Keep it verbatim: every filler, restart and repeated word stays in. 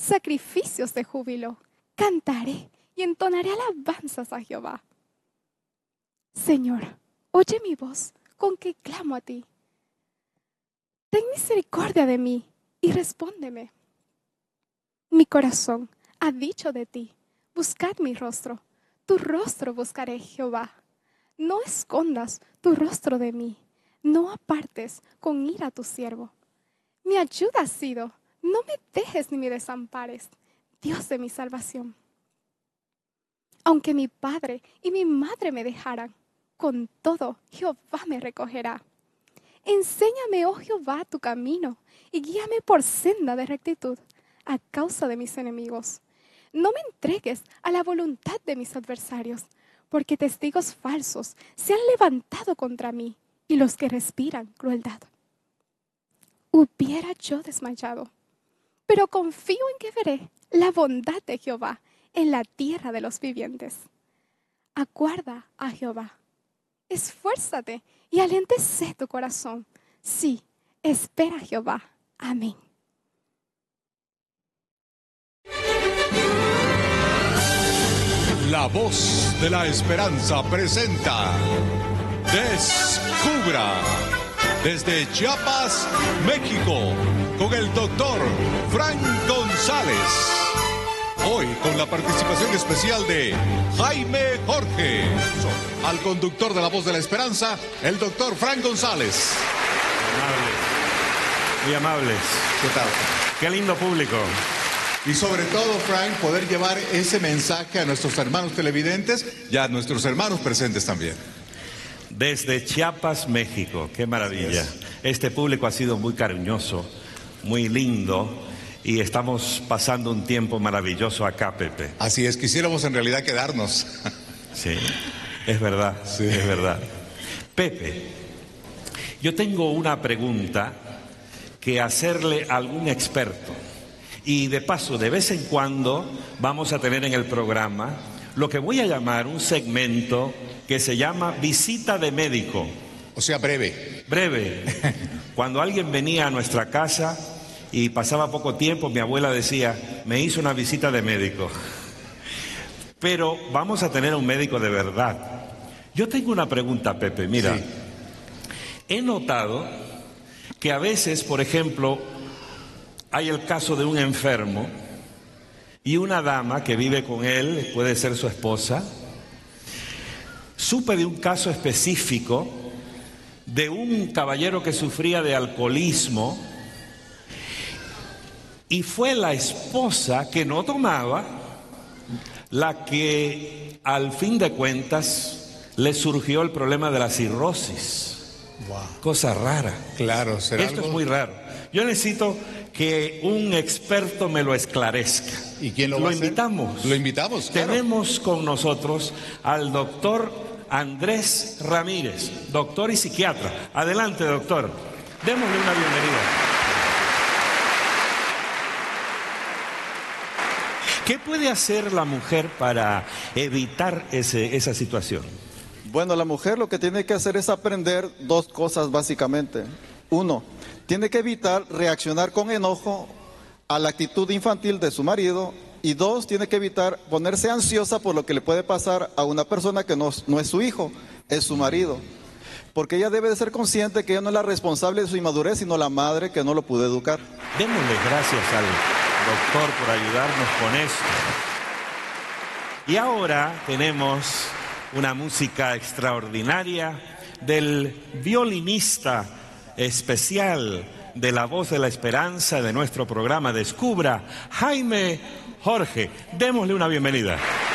sacrificios de júbilo. Cantaré y entonaré alabanzas a Jehová. Señor, oye mi voz con que clamo a ti. Ten misericordia de mí y respóndeme. Mi corazón ha dicho de ti, buscad mi rostro. Tu rostro buscaré, Jehová. No escondas tu rostro de mí, no apartes con ira a tu siervo. Mi ayuda has sido, no me dejes ni me desampares, Dios de mi salvación. Aunque mi padre y mi madre me dejaran, con todo Jehová me recogerá. Enséñame, oh Jehová, tu camino, y guíame por senda de rectitud, a causa de mis enemigos. No me entregues a la voluntad de mis adversarios, porque testigos falsos se han levantado contra mí, y los que respiran crueldad. Hubiera yo desmayado, pero confío en que veré la bondad de Jehová en la tierra de los vivientes. Aguarda a Jehová, esfuérzate y aléntese tu corazón. Sí, espera a Jehová. Amén. La voz de la esperanza presenta Descubra, desde Chiapas, México, con el doctor Frank González. Hoy con la participación especial de Jaime Jorge. Al conductor de la voz de la esperanza, el doctor Frank González. Amables, muy amables. ¿Qué tal? Qué lindo público. Y sobre todo, Frank, poder llevar ese mensaje a nuestros hermanos televidentes y a nuestros hermanos presentes también. Desde Chiapas, México, qué maravilla. Este público ha sido muy cariñoso, muy lindo, y estamos pasando un tiempo maravilloso acá, Pepe. Así es, quisiéramos en realidad quedarnos. Sí, es verdad, sí. Es verdad. Pepe, yo tengo una pregunta que hacerle a algún experto. Y de paso, de vez en cuando vamos a tener en el programa lo que voy a llamar un segmento que se llama visita de médico. O sea, breve. Breve. Cuando alguien venía a nuestra casa y pasaba poco tiempo, mi abuela decía, me hizo una visita de médico. Pero vamos a tener un médico de verdad. Yo tengo una pregunta, Pepe. Mira, sí. He notado que a veces, por ejemplo, hay el caso de un enfermo y una dama que vive con él, puede ser su esposa. Supe de un caso específico de un caballero que sufría de alcoholismo y fue la esposa que no tomaba la que al fin de cuentas le surgió el problema de la cirrosis. Wow. Cosa rara. Claro, ¿será Esto algo? Es muy raro. Yo necesito que un experto me lo esclarezca. ¿Y quién lo Lo va a hacer? invitamos. Lo invitamos, claro. Tenemos con nosotros al doctor Andrés Ramírez, doctor y psiquiatra. Adelante, doctor. Démosle una bienvenida. ¿Qué puede hacer la mujer para evitar ese, esa situación? Bueno, la mujer lo que tiene que hacer es aprender dos cosas básicamente. Uno, tiene que evitar reaccionar con enojo a la actitud infantil de su marido. Y dos, tiene que evitar ponerse ansiosa por lo que le puede pasar a una persona que no, no es su hijo, es su marido. Porque ella debe de ser consciente que ella no es la responsable de su inmadurez, sino la madre que no lo pudo educar. Démosle gracias al doctor por ayudarnos con esto. Y ahora tenemos una música extraordinaria del violinista especial de La Voz de la Esperanza de nuestro programa Descubra, Jaime Jorge. Démosle una bienvenida.